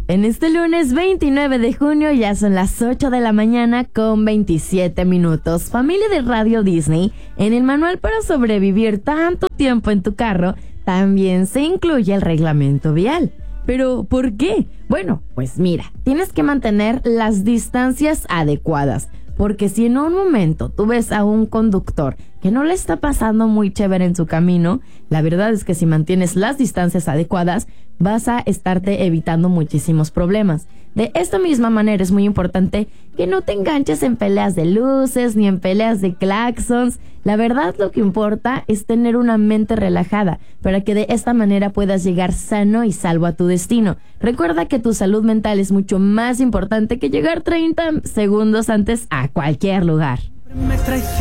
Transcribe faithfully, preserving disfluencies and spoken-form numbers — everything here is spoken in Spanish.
En este lunes veintinueve de junio ya son las ocho de la mañana con veintisiete minutos. Familia de Radio Disney, en el manual para sobrevivir tanto tiempo en tu carro, también se incluye el reglamento vial. ¿Pero por qué? Bueno, pues mira, tienes que mantener las distancias adecuadas. Porque si en un momento tú ves a un conductor que no le está pasando muy chévere en su camino, la verdad es que si mantienes las distancias adecuadas, vas a estarte evitando muchísimos problemas. De esta misma manera es muy importante que no te enganches en peleas de luces ni en peleas de claxons. La verdad, lo que importa es tener una mente relajada para que de esta manera puedas llegar sano y salvo a tu destino. Recuerda que tu salud mental es mucho más importante que llegar treinta segundos antes a cualquier lugar.